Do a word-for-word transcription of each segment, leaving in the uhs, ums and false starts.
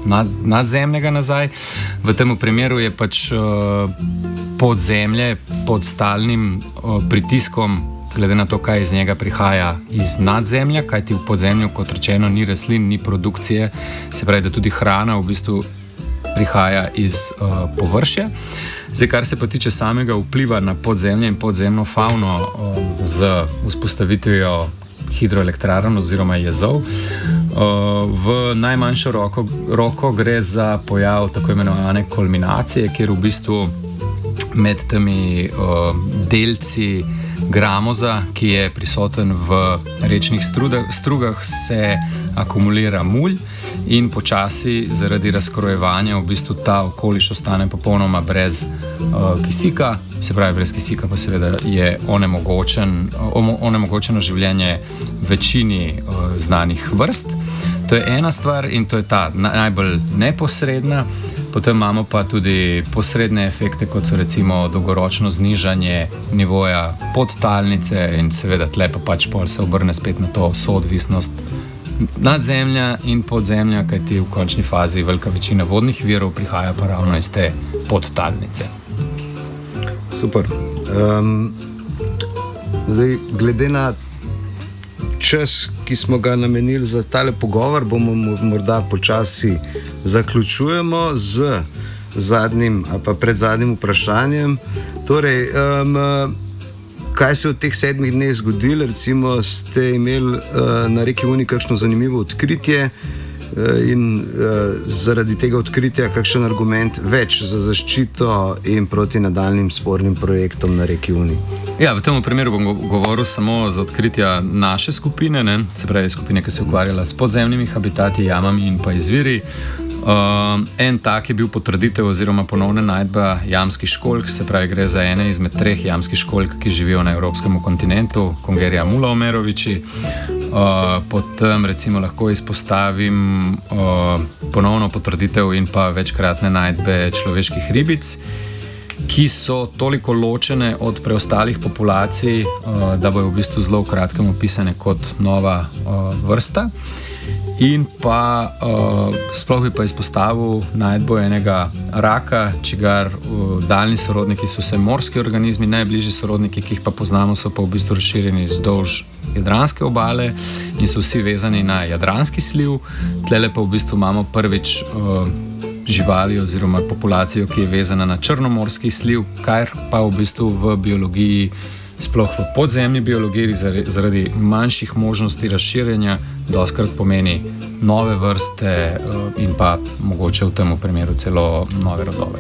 nad, nadzemnega nazaj. V tem primeru je pač uh, podzemlje pod stalnim uh, pritiskom, glede na to, kaj iz njega prihaja iz nadzemlja, kajti v podzemlju, kot rečeno, ni rastlin, ni produkcije, se pravi, da tudi hrana v bistvu prihaja iz uh, površja. Zdaj, kar se pa tiče samega vpliva na podzemlje in podzemno fauno uh, z vzpostavitvijo hidroelektrarn oziroma jezov, uh, v najmanjšo roko, roko gre za pojav tako imenovane kulminacije, kjer v bistvu med temi uh, delci gramoza, ki je prisoten v rečnih strugah, strugah se akumulira mulj in počasi zaradi razkrojevanja v bistvu ta okoliš ostane popolnoma brez uh, kisika, se pravi brez kisika pa seveda je onemogočen, onemogočeno življenje večini uh, znanih vrst. To je ena stvar in to je ta najbolj neposredna. Potem imamo pa tudi posredne efekte, kot so recimo dolgoročno znižanje nivoja podtalnice in seveda tle pa pač pol se obrne spet na to soodvisnost nadzemlja in podzemlja, kajti v končni fazi velika večina vodnih virov prihaja pa ravno iz te podtalnice. Super. Um, zdaj, glede na čas, ki smo ga namenili za tale pogovor, bomo morda počasi zaključujemo z zadnjim, ali pa pred zadnjim vprašanjem. Torej, um, kaj se je v teh sedmih dneh zgodilo? Recimo, ste imeli uh, na reki Uni kakšno zanimivo odkritje uh, in uh, zaradi tega odkritja kakšen argument več za zaščito in proti nadaljnim spornim projektom na reki Uni? Ja, v tem primeru bom govoril samo za odkritja naše skupine, ne? Se pravi skupine, ki se je ukvarjala s podzemnimi habitati, jamami in pa izviri. Uh, en tak je bil potrditev oziroma ponovna najdba jamskih školjk, se pravi gre za ene izmed treh jamskih školjk, ki živijo na evropskem kontinentu, Congeria mulaomeroviči. Uh, potem recimo lahko izpostavim uh, ponovno potrditev in pa večkratne najdbe človeških ribic, ki so toliko ločene od preostalih populacij, uh, da bojo v bistvu zelo v kratkem opisane kot nova uh, vrsta. In pa uh, sploh bi pa izpostavil najdbo enega raka, čigar uh, daljni sorodniki so vse morski organizmi, najbližji sorodniki, ki jih pa poznamo, so pa v bistvu razširjeni vzdolž jadranske obale in so vsi vezani na jadranski sliv. Tlele pa v bistvu imamo prvič uh, živali oziroma populacijo, ki je vezana na črnomorski sliv, kar pa v bistvu v biologiji, sploh v podzemni biologiji, zaradi manjših možnosti razširjanja, dostkrat pomeni nove vrste in pa mogoče v tem primeru celo nove rodove.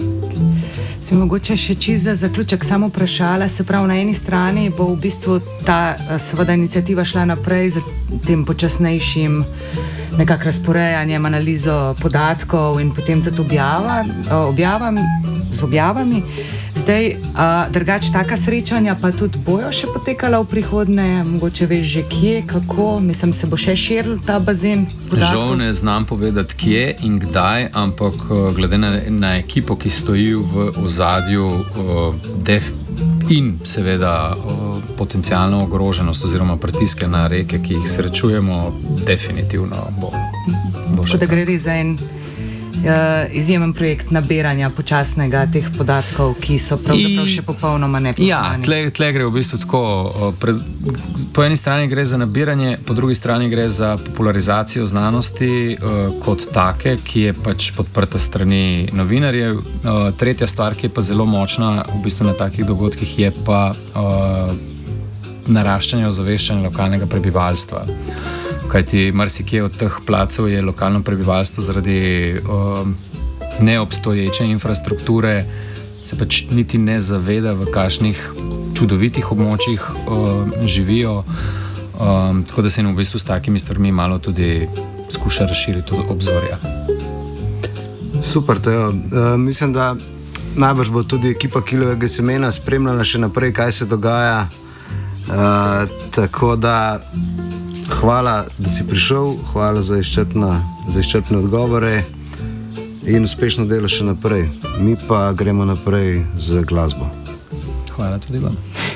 Si mogoče še čisto za zaključek samo vprašala, se pravi, na eni strani bo v bistvu ta seveda iniciativa šla naprej z tem počasnejšim nekak razporejanjem, analizo podatkov in potem tudi objava, objavam, z objavami. Zdaj, uh, drugače, taka srečanja pa tudi bojo še potekala v prihodnje, mogoče veš že kje, kako, mislim, se bo še širil ta bazen podatkov? Žal ne znam povedati kje in kdaj, ampak glede na, na ekipo, ki stoji v ozadju uh, def in seveda uh, potencialno ogroženost oziroma pritiske na reke, ki jih srečujemo, definitivno bo, bo še. Da gre res za en Uh, izjemen projekt nabiranja počasnega teh podatkov, ki so pravzaprav I, še popolnoma nepoznani. Ja, tle, tle gre v bistvu tako. Uh, pred, po eni strani gre za nabiranje, po drugi strani gre za popularizacijo znanosti uh, kot take, ki je pač podprta strani novinarjev. Uh, tretja stvar, ki je pa zelo močna v bistvu na takih dogodkih, je pa uh, naraščanje ozaveščanja lokalnega prebivalstva. Kajti marsikje od teh placov je lokalno prebivalstvo zaradi um, neobstoječe infrastrukture se pač niti ne zaveda, v kakšnih čudovitih območjih um, živijo. Um, tako da se jim v bistvu s takimi stvarmi malo tudi skuša razširiti obzorja. Super, Teo. Uh, mislim, da najbrž bo tudi ekipa Kilovega semena spremljala še naprej, kaj se dogaja. Uh, tako da hvala, da si prišel, hvala za, za izčrpne odgovore in uspešno delo še naprej. Mi pa gremo naprej z glasbo. Hvala tudi vam.